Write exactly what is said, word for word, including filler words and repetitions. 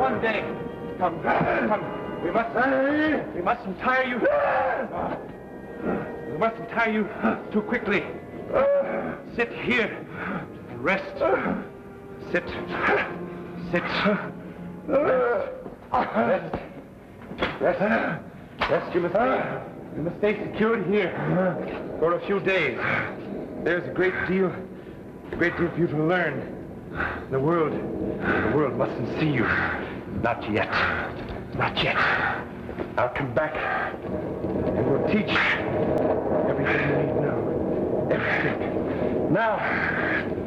on, Danny. Come, come. We must, we mustn't tire you. We mustn't tire you too quickly. Sit here and rest. Sit. Sit. Rest. Rest. Rest. Rest. You must stay. You must stay secured here for a few days. There's a great deal, a great deal for you to learn. The world, the world mustn't see you. Not yet. Not yet. I'll come back and we'll teach everything you need to know. Everything. Now,